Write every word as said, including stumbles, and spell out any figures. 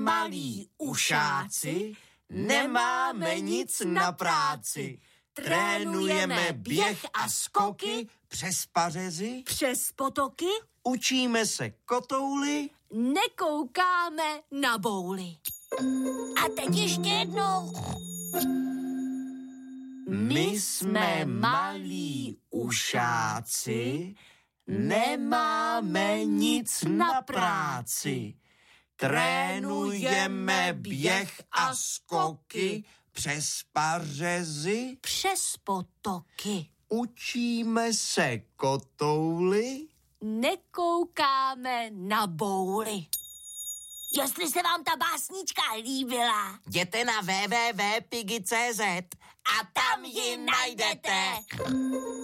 malí ušáci, nemáme nic na práci. Trénujeme běh a skoky přes pařezy, přes potoky, učíme se kotouly, nekoukáme na bouly. A teď ještě jednou. My jsme malí ušáci, nemáme nic na práci. Trénujeme běh a skoky přes pařezy, přes potoky. Učíme se kotouly, nekoukáme na bouly. Jestli se vám ta básnička líbila, jděte na w w w tečka pigi tečka c z a tam ji najdete.